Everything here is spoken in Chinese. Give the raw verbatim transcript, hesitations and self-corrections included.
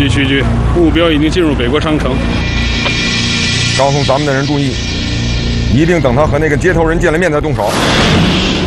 区区，目标已经进入北国商城。 告诉咱们的人注意，一定等他和那个接头人见了面再动手。